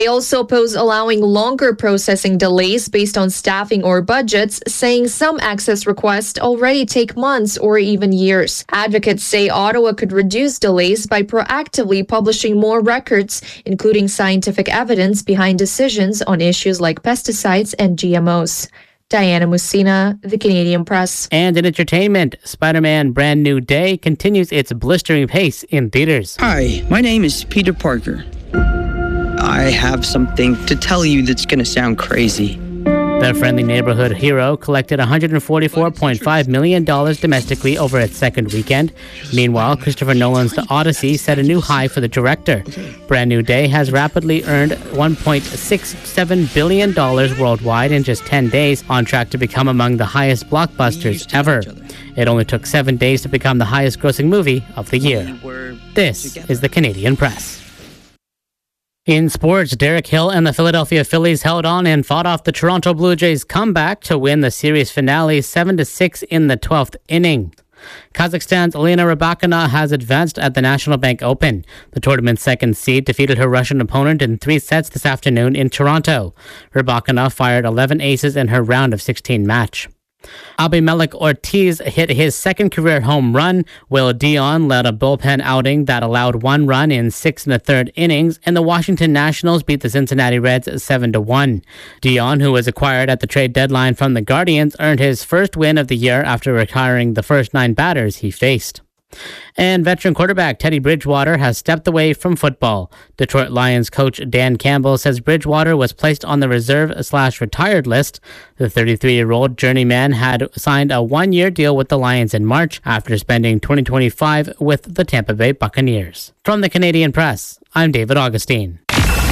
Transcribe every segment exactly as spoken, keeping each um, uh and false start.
They also oppose allowing longer processing delays based on staffing or budgets, saying some access requests already take months or even years. Advocates say Ottawa could reduce delays by proactively publishing more records, including scientific evidence behind decisions on issues like pesticides and G M Os. Diana Musina, The Canadian Press. And in entertainment, Spider-Man Brand New Day continues its blistering pace in theaters. Hi, my name is Peter Parker. I have something to tell you that's going to sound crazy. The friendly neighborhood hero collected one hundred forty-four point five million dollars domestically over its second weekend. Meanwhile, Christopher Nolan's The Odyssey set a new high for the director. Brand New Day has rapidly earned one point six seven billion dollars worldwide in just ten days, on track to become among the highest blockbusters ever. It only took seven days to become the highest grossing movie of the year. This is the Canadian Press. In sports, Derek Hill and the Philadelphia Phillies held on and fought off the Toronto Blue Jays' comeback to win the series finale seven to six in the twelfth inning. Kazakhstan's Elena Rybakina has advanced at the National Bank Open. The tournament's second seed defeated her Russian opponent in three sets this afternoon in Toronto. Rybakina fired eleven aces in her round of sixteen match. Abimelec Ortiz hit his second career home run. Will Dion led a bullpen outing that allowed one run in six and a third innings, and the Washington Nationals beat the Cincinnati Reds seven to one. Dion, who was acquired at the trade deadline from the Guardians, earned his first win of the year after retiring the first nine batters he faced. And veteran quarterback Teddy Bridgewater has stepped away from football. Detroit Lions coach Dan Campbell says Bridgewater was placed on the reserve slash retired list. The thirty-three-year-old journeyman had signed a one-year deal with the Lions in March after spending twenty twenty-five with the Tampa Bay Buccaneers. From the Canadian Press, I'm David Augustine.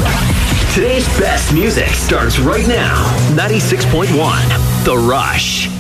Today's best music starts right now. ninety-six point one The Rush.